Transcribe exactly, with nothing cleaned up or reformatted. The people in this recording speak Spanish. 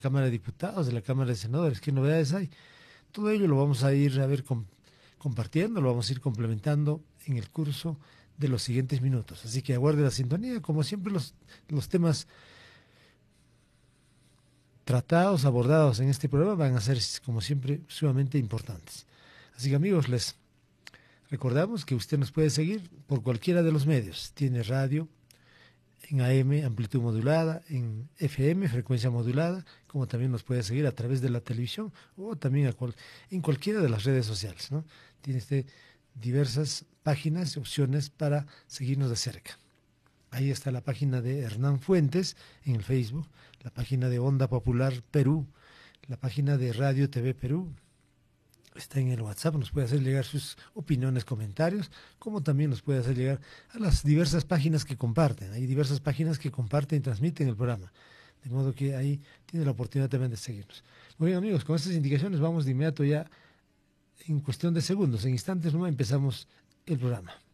Cámara de Diputados, de la Cámara de Senadores, qué novedades hay. Todo ello lo vamos a ir a ver com- compartiendo, lo vamos a ir complementando en el curso de los siguientes minutos. Así que aguarde la sintonía, como siempre los, los temas tratados, abordados en este programa van a ser, como siempre, sumamente importantes. Así que amigos, les recordamos que usted nos puede seguir por cualquiera de los medios. Tiene radio en A M, amplitud modulada, en F M, frecuencia modulada, como también nos puede seguir a través de la televisión o también a cual, en cualquiera de las redes sociales, ¿no? Tiene usted diversas páginas y opciones para seguirnos de cerca. Ahí está la página de Hernán Fuentes en el Facebook, la página de Onda Popular Perú, la página de Radio T V Perú. Está en el WhatsApp, nos puede hacer llegar sus opiniones, comentarios, como también nos puede hacer llegar a las diversas páginas que comparten. Hay diversas páginas que comparten y transmiten el programa. De modo que ahí tiene la oportunidad también de seguirnos. Muy bien amigos, con estas indicaciones vamos de inmediato ya en cuestión de segundos, en instantes no empezamos el programa.